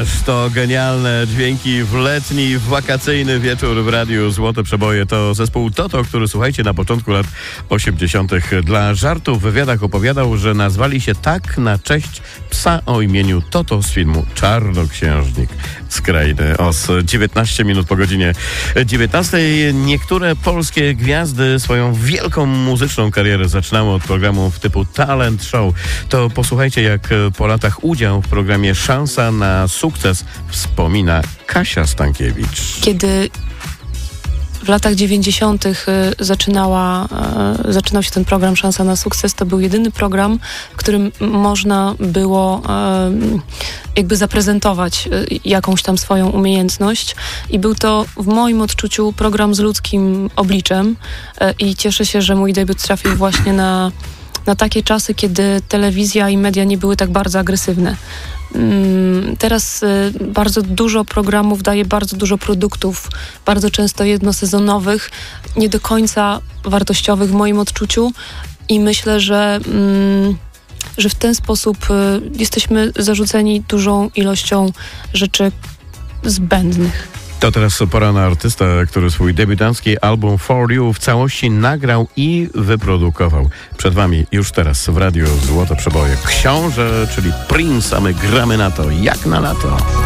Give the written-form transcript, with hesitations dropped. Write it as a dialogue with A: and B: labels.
A: Ależ to genialne dźwięki w letni, wakacyjny wieczór w radiu Złote Przeboje. To zespół Toto, który, słuchajcie, na początku lat 80. dla żartów w wywiadach opowiadał, że nazwali się tak na cześć psa o imieniu Toto z filmu Czarnoksiężnik z krainy Oz. 19 minut po godzinie 19. Niektóre polskie gwiazdy swoją wielką muzyczną karierę zaczynały od programów typu Talent Show. To posłuchajcie, jak po latach udział w programie Szansa na sukces wspomina Kasia Stankiewicz.
B: Kiedy w latach 90. zaczynał się ten program Szansa na sukces, to był jedyny program, w którym można było jakby zaprezentować jakąś tam swoją umiejętność i był to w moim odczuciu program z ludzkim obliczem i cieszę się, że mój debiut trafił właśnie na takie czasy, kiedy telewizja i media nie były tak bardzo agresywne. Teraz bardzo dużo programów daje bardzo dużo produktów, bardzo często jednosezonowych, nie do końca wartościowych w moim odczuciu i myślę, że w ten sposób jesteśmy zarzuceni dużą ilością rzeczy zbędnych.
A: To teraz pora na artystę, który swój debiutancki album For You w całości nagrał i wyprodukował. Przed wami już teraz w radiu Złote Przeboje Książę, czyli Prince, a my gramy na to jak na lato.